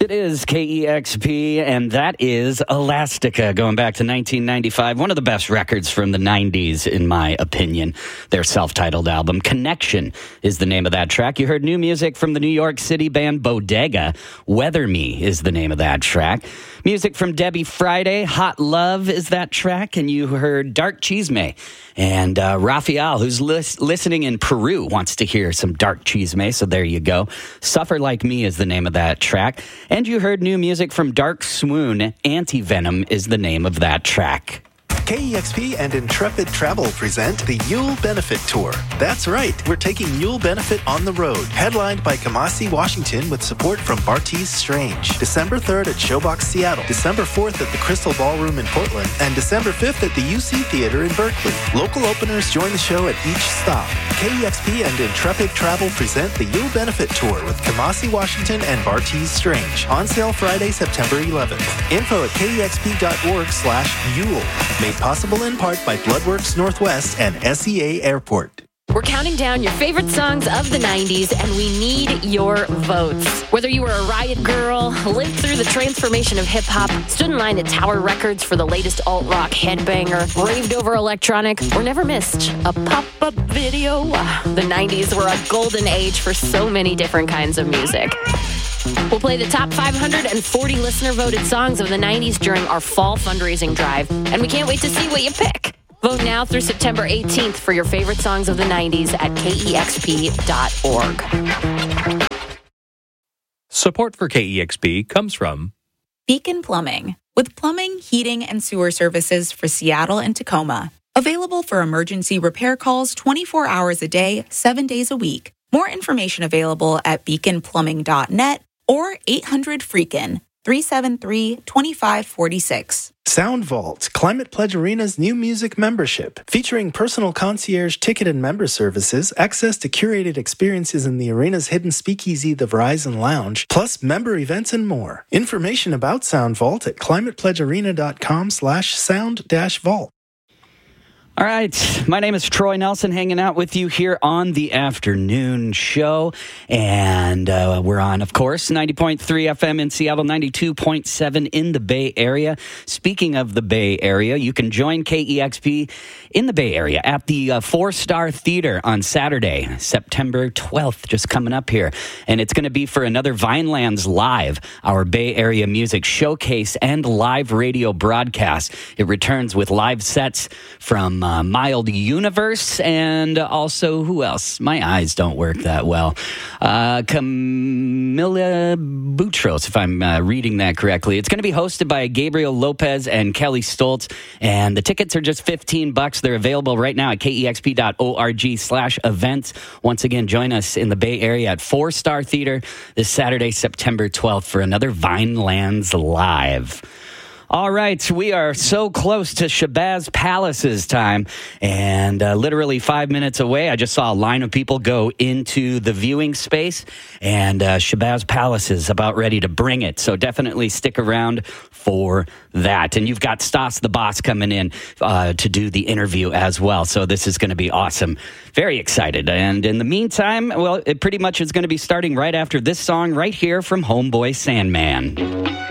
It is KEXP, and that is Elastica, going back to 1995. One of the best records from the 90s, in my opinion. Their self-titled album, Connection, is the name of that track. You heard new music from the New York City band Bodega. Weather Me is the name of that track. Music from Debbie Friday, Hot Love is that track. And you heard Dark Chisme. And Rafael, who's listening in Peru, wants to hear some Dark Chisme, so there you go. Suffer Like Me is the name of that track. And you heard new music from Dark Swoon. Anti-Venom is the name of that track. KEXP and Intrepid Travel present the Yule Benefit Tour. That's right, we're taking Yule Benefit on the road, headlined by Kamasi, Washington, with support from Bartees Strange. December 3rd at Showbox Seattle, December 4th at the Crystal Ballroom in Portland, and December 5th at the UC Theater in Berkeley. Local openers join the show at each stop. KEXP and Intrepid Travel present the Yule Benefit Tour with Kamasi, Washington, and Bartees Strange. On sale Friday, September 11th. Info at kexp.org/Yule. Made possible in part by Bloodworks Northwest and SEA Airport. We're counting down your favorite songs of the 90s, and we need your votes. Whether you were a riot girl, lived through the transformation of hip-hop, stood in line at Tower Records for the latest alt-rock headbanger, raved over electronic, or never missed a pop-up video, the 90s were a golden age for so many different kinds of music. We'll play the top 540 listener-voted songs of the 90s during our fall fundraising drive, and we can't wait to see what you pick. Vote now through September 18th for your favorite songs of the 90s at kexp.org. Support for KEXP comes from Beacon Plumbing, with plumbing, heating, and sewer services for Seattle and Tacoma. Available for emergency repair calls 24 hours a day, 7 days a week. More information available at beaconplumbing.net or 800-FREAKIN, 373-2546. Sound Vault, Climate Pledge Arena's new music membership, featuring personal concierge ticket and member services, access to curated experiences in the arena's hidden speakeasy, the Verizon Lounge, plus member events and more. Information about Sound Vault at climatepledgearena.com/sound-vault. All right, my name is Troy Nelson, hanging out with you here on the afternoon show, and we're on, of course, 90.3 FM in Seattle, 92.7 in the Bay Area. Speaking of the Bay Area, you can join KEXP in the Bay Area at the Four Star Theater on Saturday, September 12th, just coming up here, and it's going to be for another Vinelands Live, our Bay Area music showcase and live radio broadcast. It returns with live sets from Mild Universe, and also, who else? My eyes don't work that well. Camila Boutros, if I'm reading that correctly. It's going to be hosted by Gabriel Lopez and Kelly Stoltz, and the tickets are just $15. They're available right now at kexp.org/events. Once again, join us in the Bay Area at Four Star Theater this Saturday, September 12th for another Vinelands Live. All right, we are so close to Shabazz Palace's time, and literally 5 minutes away, I just saw a line of people go into the viewing space, and Shabazz Palace is about ready to bring it, so definitely stick around for that. And you've got Stas the Boss coming in to do the interview as well, so this is going to be awesome. Very excited. And in the meantime, well, it pretty much is going to be starting right after this song right here from Homeboy Sandman.